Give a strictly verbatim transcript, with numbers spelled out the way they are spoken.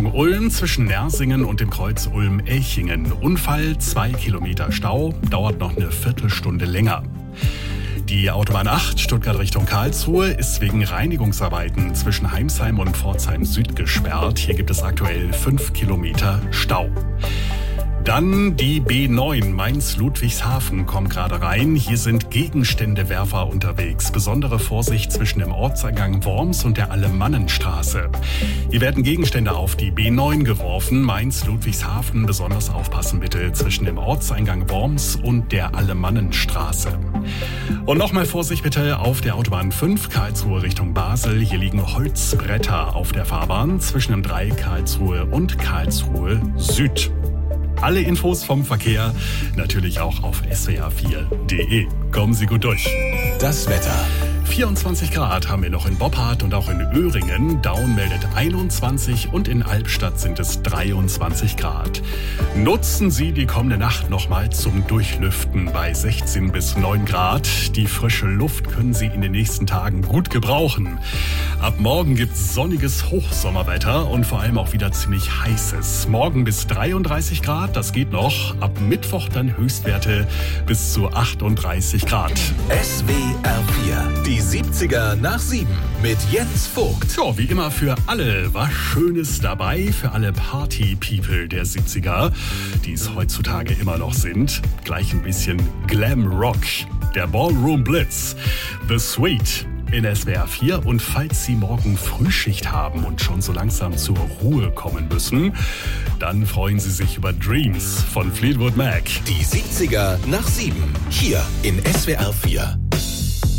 Richtung Ulm zwischen Nersingen und dem Kreuz Ulm-Elchingen. Unfall, zwei Kilometer Stau, dauert noch eine Viertelstunde länger. Die Autobahn acht Stuttgart Richtung Karlsruhe ist wegen Reinigungsarbeiten zwischen Heimsheim und Pforzheim Süd gesperrt. Hier gibt es aktuell fünf Kilometer Stau. Dann die B neun Mainz-Ludwigshafen kommt gerade rein. Hier sind Gegenständewerfer unterwegs. Besondere Vorsicht zwischen dem Ortseingang Worms und der Alemannenstraße. Hier werden Gegenstände auf die B neun geworfen. Mainz-Ludwigshafen, besonders aufpassen bitte zwischen dem Ortseingang Worms und der Alemannenstraße. Und nochmal Vorsicht bitte auf der Autobahn fünf Karlsruhe Richtung Basel. Hier liegen Holzbretter auf der Fahrbahn zwischen dem Dreieck Karlsruhe und Karlsruhe Süd. Alle Infos vom Verkehr natürlich auch auf S W R vier punkt de. Kommen Sie gut durch. Das Wetter. vierundzwanzig Grad haben wir noch in Boppard und auch in Öhringen. Daun meldet einundzwanzig und in Albstadt sind es dreiundzwanzig Grad. Nutzen Sie die kommende Nacht nochmal zum Durchlüften bei sechzehn bis neun Grad. Die frische Luft können Sie in den nächsten Tagen gut gebrauchen. Ab morgen gibt's sonniges Hochsommerwetter und vor allem auch wieder ziemlich heißes. Morgen bis dreiunddreißig Grad, das geht noch. Ab Mittwoch dann Höchstwerte bis zu achtunddreißig Grad. S W R vier, die siebziger nach sieben mit Jens Vogt. So, wie immer für alle was Schönes dabei, für alle Party-People der siebziger, die es heutzutage immer noch sind. Gleich ein bisschen Glam Rock, der Ballroom Blitz, The Suite in S W R vier. Und falls Sie morgen Frühschicht haben und schon so langsam zur Ruhe kommen müssen, dann freuen Sie sich über Dreams von Fleetwood Mac. Die siebziger nach sieben, hier in S W R vier.